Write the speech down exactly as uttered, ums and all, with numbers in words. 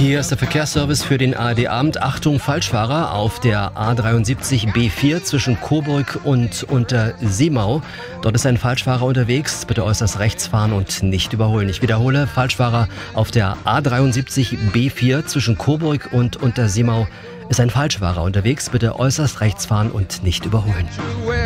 Hier ist der Verkehrsservice für den A R D-Abend. Achtung, Falschfahrer auf der A dreiundsiebzig B vier zwischen Coburg und Untersimau. Dort ist ein Falschfahrer unterwegs. Bitte äußerst rechts fahren und nicht überholen. Ich wiederhole, Falschfahrer auf der A dreiundsiebzig B vier zwischen Coburg und Untersimau ist ein Falschfahrer unterwegs. Bitte äußerst rechts fahren und nicht überholen.